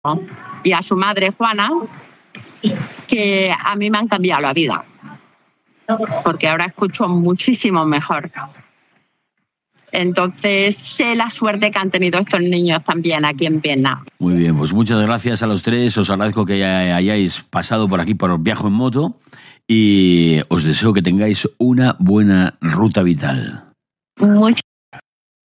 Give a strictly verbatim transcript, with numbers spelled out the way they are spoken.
y a su madre Juana, que a mí me han cambiado la vida, porque ahora escucho muchísimo mejor. Entonces sé la suerte que han tenido estos niños también aquí en Viena. Muy bien, pues muchas gracias a los tres. Os agradezco que hayáis pasado por aquí por Viajo en Moto y os deseo que tengáis una buena ruta vital. Muchas